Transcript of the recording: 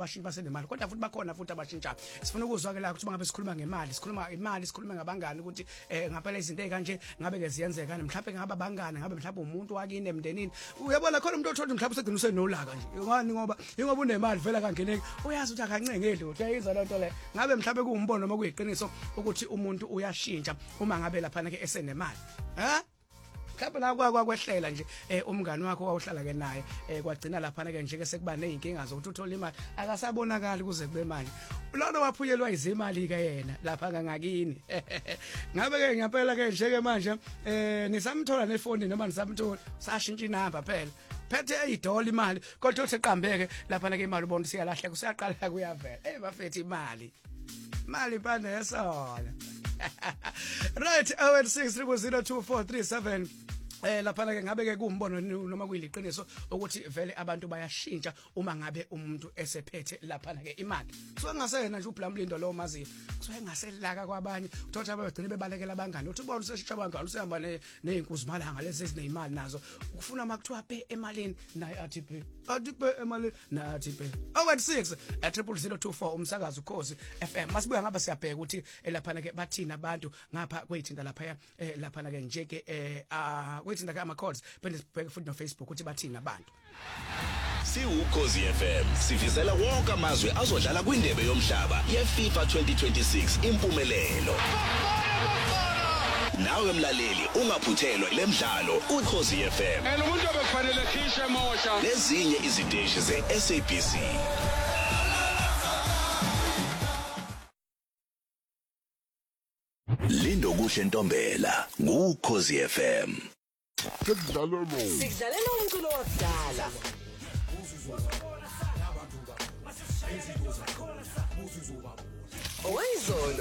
abashintsha basenemali kodwa futhi bakhona futhi abashintsha sifuna ukuzwa ke la ukuthi ngabe sikhuluma ngemali sikhuluma imali sikhuluma ngabangani ukuthi ngaphela izinto ezikanje ngabe ke ziyenzeka mhlawumbe ngaba bangani ngabe mhlawumbe umuntu wakini emndenini uyabona khona umuntu othola mhlawumbe usedina usenolaka nje ngani ngoba unemali vela kangeneki uyazi ukuthi akancengeli ukuthi uyayiza lento le ngabe mhlawumbe kuumbono noma kuyiqiniso ukuthi umuntu uyashintsha uma ngabe lapha ke esenemali mhlawumbe la kwehlela nje umngani wakho wawuhlala ke naye kwagcina lapha ke nje ke sekuba nezinkinga zokuthi uthola imali akasabonakala kuze kube manje lona waphuyelwa izimali ke yena lapha ngakini ngabe ke ngempela ke nje ke manje nisamthola nefoni noma nisamthola sashintsha inamba phela phethe eyidola imali kodwa useqambeke lapha ke imali ubona siyalahleka usiyaqala kuyavela bafethe imali bana yesona right 086 lapha ke ngabe ke kuumbono noma kuyiliqiniso ukuthi vele abantu bayashintsha uma ngabe umuntu esephethe lapha ke imali kusuke ngasena nje uBlamlindo lo maziyo kusuke ngaselaka kwabanye uthola abagcina bebalekela abangani uthi ubona useshisha abangani usehamba nezinkuzimali ngalezi ezinemali nazo ukufuna makuthiwa phe emalini naye athi phe emalini naye athi phe 086 00024 umsakazo ukhozi FM masibuya ngaba siyabheka ukuthi lapha ke bathina abantu ngapha kwethinda lapha lapha ke nje ke wethinda ama calls bende sibheke futhi no Facebook ukuthi bathina abantu Siwukhozi FM sifisela wonke amazwe azodlala kwindebe yomhlaba yeFIFA 2026 impumelelo nawe mlaleli ungaphuthelwa lemidlalo uKhozi FM umuntu obekufanele khishe mosha lezinye iziteshi zeSABC Lindo kuhle Ntombela nguKhozi FM Sikudlalela umculo wakudala Oyizolo